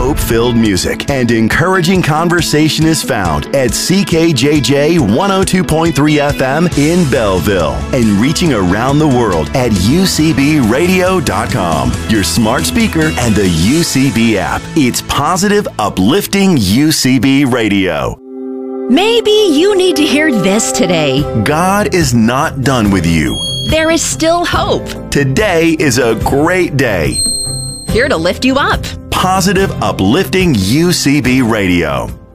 hope-filled music and encouraging conversation is found at CKJJ 102.3 FM in Belleville and reaching around the world at UCBradio.com, your smart speaker, and the UCB app. It's positive, uplifting UCB Radio. Maybe you need to hear this today. God is not done with you. There is still hope. Today is a great day. Here to lift you up. Positive, uplifting UCB Radio.